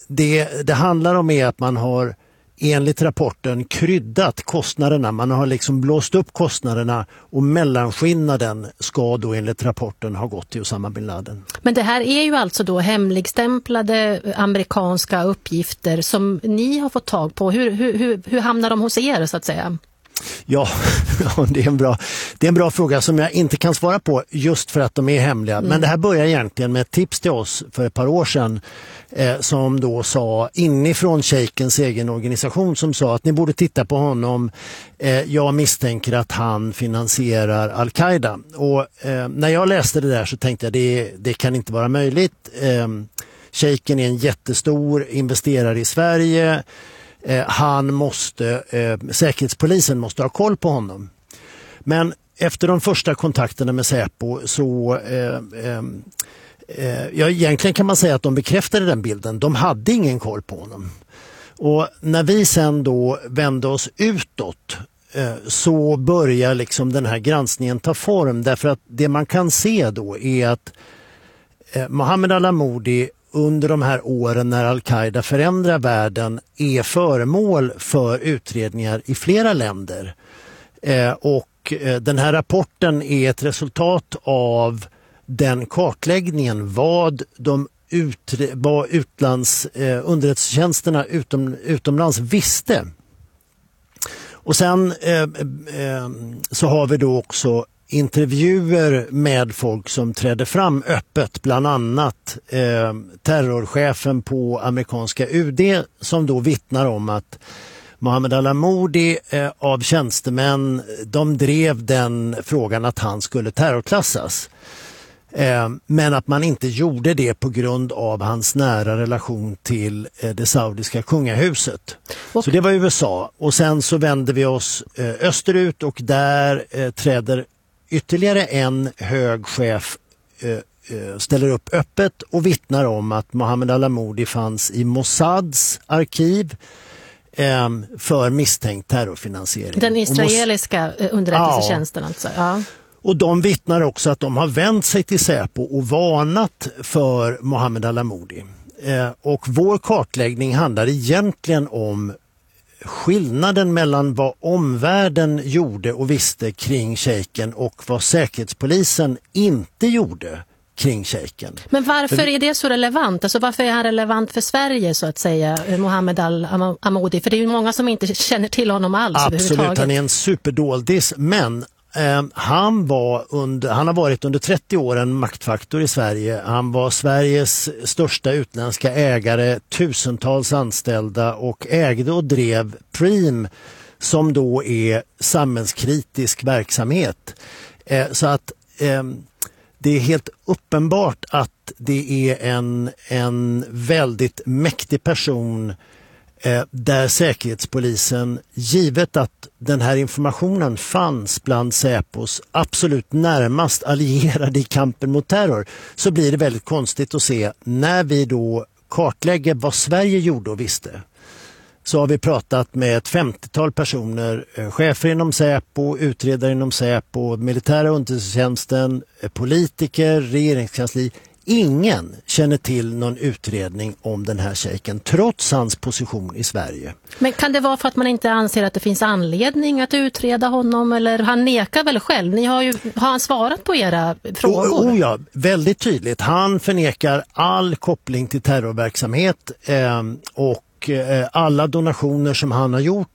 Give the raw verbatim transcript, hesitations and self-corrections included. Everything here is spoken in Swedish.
det, det handlar om är att man har enligt rapporten kryddat kostnaderna. Man har liksom blåst upp kostnaderna och mellanskillnaden ska då enligt rapporten ha gått till Osama bin Laden. Men det här är ju alltså då hemligstämplade amerikanska uppgifter som ni har fått tag på. Hur, hur, hur, hur hamnar de hos er så att säga? Ja, ja det, är en bra, det är en bra fråga som jag inte kan svara på just för att de är hemliga. Mm. Men det här börjar egentligen med ett tips till oss för ett par år sedan eh, som då sa inifrån shejkens egen organisation som sa att ni borde titta på honom. Eh, jag misstänker att han finansierar Al-Qaida. Och eh, när jag läste det där så tänkte jag det, det kan inte vara möjligt. Eh, shejken är en jättestor investerare i Sverige. Eh, han måste, eh, säkerhetspolisen måste ha koll på honom. Men efter de första kontakterna med Säpo så eh, eh, eh, ja, egentligen kan man säga att de bekräftade den bilden. De hade ingen koll på honom. Och när vi sen då vände oss utåt eh, så börjar liksom den här granskningen ta form. Därför att det man kan se då är att eh, Mohammed al-Amoudi under de här åren när Al-Qaida förändrar världen är föremål för utredningar i flera länder. Eh, och eh, den här rapporten är ett resultat av den kartläggningen vad de utre- vad utlands, eh, underrättelsetjänsterna utom, utomlands visste. Och sen eh, eh, så har vi då också intervjuer med folk som trädde fram öppet, bland annat eh, terrorchefen på amerikanska U D som då vittnar om att Mohammed al-Amoudi eh, av tjänstemän, de drev den frågan att han skulle terrorklassas. Eh, men att man inte gjorde det på grund av hans nära relation till eh, det saudiska kungahuset. Och så det var U S A. Och sen så vände vi oss eh, österut och där eh, träder ytterligare en hög chef eh, ställer upp öppet och vittnar om att Mohammed al-Amoudi fanns i Mossads arkiv eh, för misstänkt terrorfinansiering. Den israeliska Mos- underrättelsetjänsten ja. alltså. Ja. Och de vittnar också att de har vänt sig till Säpo och varnat för Mohammed al-Amoudi. Eh, och vår kartläggning handlar egentligen om skillnaden mellan vad omvärlden gjorde och visste kring shejken och vad säkerhetspolisen inte gjorde kring shejken. Men varför är det så relevant? Alltså varför är han relevant för Sverige så att säga, Mohammed al-Amoudi? För det är ju många som inte känner till honom alls. Absolut, han är en superdoldis, men eh, han, var under, han har varit under trettio år en maktfaktor i Sverige. Han var Sveriges största utländska ägare, tusentals anställda och ägde och drev Preem som då är samhällskritisk verksamhet. Eh, så att eh, det är helt uppenbart att det är en, en väldigt mäktig person eh, där säkerhetspolisen, givet att den här informationen fanns bland Säpos absolut närmast allierade i kampen mot terror, så blir det väldigt konstigt att se när vi då kartlägger vad Sverige gjorde och visste. Så har vi pratat med ett femtiotal personer, chefer inom Säpo, utredare inom Säpo, militära underrättelsetjänsten, politiker, regeringskansli. Ingen känner till någon utredning om den här shejken trots hans position i Sverige. Men kan det vara för att man inte anser att det finns anledning att utreda honom, eller han nekar väl själv? Ni har ju har han svarat på era frågor? Oh, oh ja, väldigt tydligt. Han förnekar all koppling till terrorverksamhet eh, och alla donationer som han har gjort